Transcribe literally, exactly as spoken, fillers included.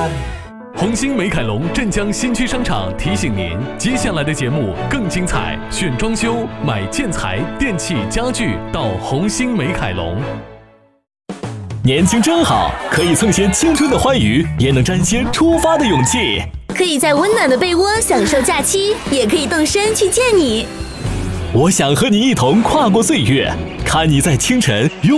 红星美凯龙镇江新区商场提醒您，接下来的节目更精彩，选装修、买建材、电器、家具到红星美凯龙。 年轻真好，可以蹭些青春的欢愉，也能沾些出发的勇气。 可以在温暖的被窝享受假期，也可以动身去见你。 我想和你一同跨过岁月，看你在清晨用